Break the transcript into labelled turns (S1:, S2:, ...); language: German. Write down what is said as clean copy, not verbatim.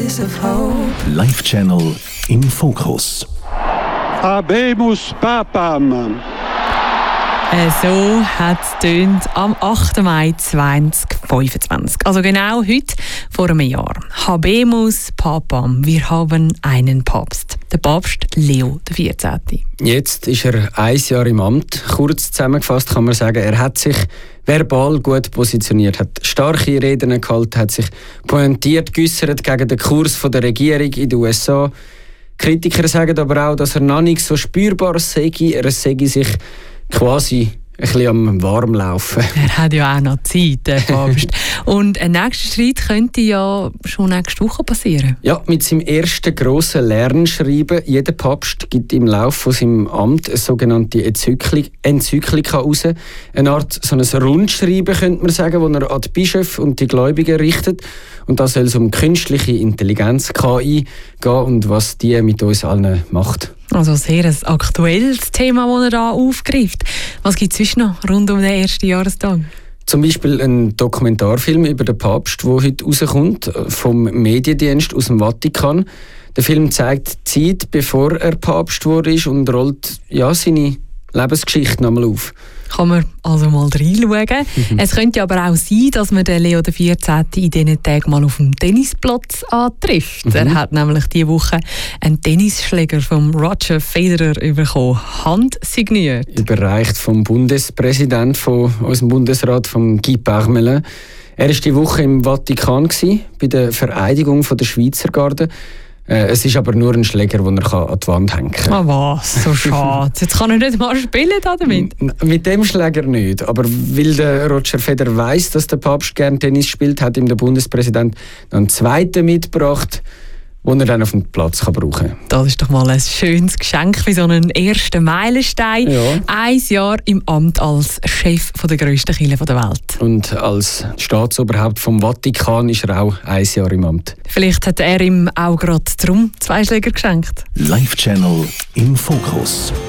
S1: rise of hope.
S2: Life Channel im Fokus.
S3: Habemus Papam.
S4: So hat es tönt am 8. Mai 2025. Also genau heute vor einem Jahr. Habemus Papam. Wir haben einen Papst. Der Papst Leo XIV.
S5: Jetzt ist er 1 Jahr im Amt. Kurz zusammengefasst kann man sagen, er hat sich verbal gut positioniert, hat starke Reden gehalten, hat sich pointiert geäussert gegen den Kurs der Regierung in den USA. Kritiker sagen aber auch, dass er noch nicht so spürbar sei. Er sei sich quasi ein bisschen am Warmlaufen.
S4: Er hat ja auch noch Zeit, der Papst. Und ein nächster Schritt könnte ja schon nächste Woche passieren.
S5: Ja, mit seinem ersten grossen Lernschreiben. Jeder Papst gibt im Laufe von seinem Amt eine sogenannte Enzyklika raus. Eine Art so ein Rundschreiben, könnte man sagen, das er an die Bischöfe und die Gläubigen richtet. Und da soll es um künstliche Intelligenz, KI, gehen und was die mit uns allen macht.
S4: Also sehr ein aktuelles Thema, das er da aufgreift. Was gibt es sonst noch rund um den ersten Jahrestag?
S5: Zum Beispiel ein Dokumentarfilm über den Papst, der heute rauskommt, vom Mediendienst aus dem Vatikan. Der Film zeigt die Zeit, bevor er Papst wurde und rollt seine Lebensgeschichte nochmal auf.
S4: Kann man also mal reinschauen. Es könnte aber auch sein, dass man den Leo XIV in diesen Tagen mal auf dem Tennisplatz antrifft. Er hat nämlich diese Woche einen Tennisschläger von Roger Federer bekommen, handsigniert.
S5: Überreicht vom Bundespräsidenten von unserem Bundesrat, vom Guy Parmelin. Er war diese Woche im Vatikan bei der Vereidigung der Schweizer Garde. Es ist aber nur ein Schläger, den er an die Wand hängen kann.
S4: Ah, was? So schade. Jetzt kann er nicht mal spielen damit.
S5: Mit dem Schläger nicht. Aber weil der Roger Federer weiss, dass der Papst gerne Tennis spielt, hat ihm der Bundespräsident einen zweiten mitgebracht, den er dann auf dem Platz brauchen kann.
S4: Das ist doch mal ein schönes Geschenk für so einen ersten Meilenstein.
S5: Ja.
S4: 1 Jahr im Amt als Chef der grössten Kirche der Welt.
S5: Und als Staatsoberhaupt vom Vatikan ist er auch 1 Jahr im Amt.
S4: Vielleicht hat er ihm auch gerade darum 2 Schläger geschenkt.
S2: Life Channel im Fokus.